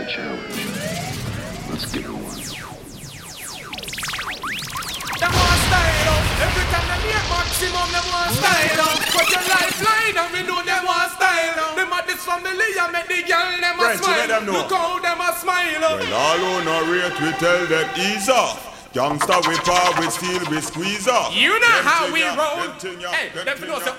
a challenge. Let's give her one. Them want style up. Every time they make maximum, them want style up. But your lifeline and we know them want style up. Them at this family and make the girl them a smile. Look how them a smile up. Well, all who narrate we tell them ease off. Gangsta we power, we steal, we squeeze off. You know how we roll. Hey, them know say